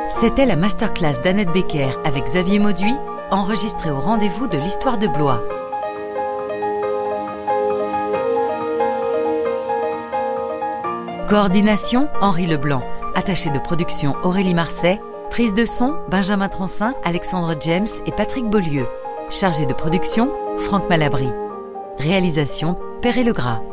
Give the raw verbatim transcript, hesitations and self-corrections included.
C'était la masterclass d'Annette Becker avec Xavier Mauduit, enregistrée au rendez-vous de l'Histoire de Blois. Coordination, Henri Leblanc. Attaché de production, Aurélie Marseille. Prise de son, Benjamin Troncin, Alexandre James et Patrick Beaulieu. Chargé de production, Franck Malabry. Réalisation, Perret Legras.